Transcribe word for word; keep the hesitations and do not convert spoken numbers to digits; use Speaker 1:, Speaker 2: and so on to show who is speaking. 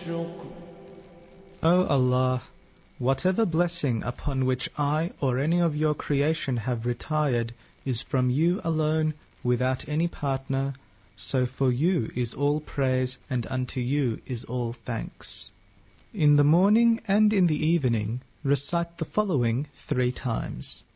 Speaker 1: الشكر.
Speaker 2: O Allah, whatever blessing upon which I or any of your creation have retired is from you alone without any partner, so for you is all praise and unto you is all thanks. In the morning and in the evening recite the following three times.